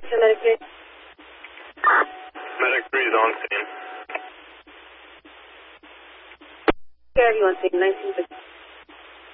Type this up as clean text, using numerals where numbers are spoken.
to Medic 3? Medic 3 is on scene. Care of you on scene, 1950.